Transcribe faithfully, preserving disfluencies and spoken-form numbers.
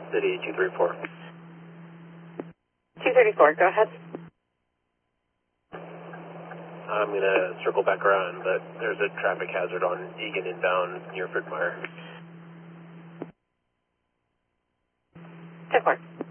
City two three four. two thirty-four, go ahead. I'm going to circle back around, but there's a traffic hazard on Egan inbound near Fritmeyer. ten four.